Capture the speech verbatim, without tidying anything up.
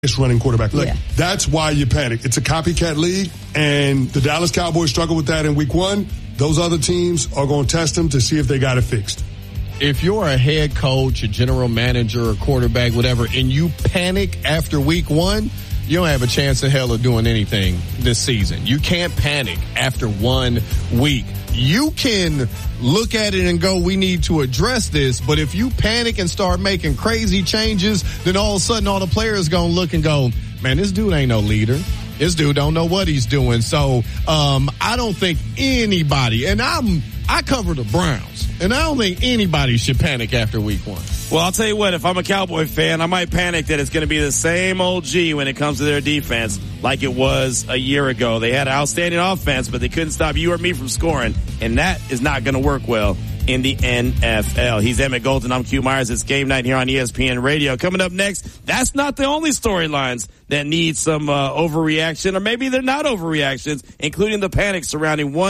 running quarterback. Like, yeah. That's why you panic. It's a copycat league, and the Dallas Cowboys struggled with that in week one. Those other teams are going to test them to see if they got it fixed. If you're a head coach, a general manager, a quarterback, whatever, and you panic after week one, you don't have a chance in hell of doing anything this season. You can't panic after one week. You can look at it and go, we need to address this. But if you panic and start making crazy changes, then all of a sudden all the players going to look and go, man, this dude ain't no leader. This dude don't know what he's doing. So um I don't think anybody, and I'm I cover the Browns, and I don't think anybody should panic after week one. Well, I'll tell you what, if I'm a Cowboy fan, I might panic that it's going to be the same old G when it comes to their defense like it was a year ago. They had an outstanding offense, but they couldn't stop you or me from scoring, and that is not going to work well in the N F L. He's Emmett Golden. I'm Q Myers. It's Game Night here on E S P N Radio. Coming up next, that's not the only storylines that need some uh, overreaction, or maybe they're not overreactions, including the panic surrounding one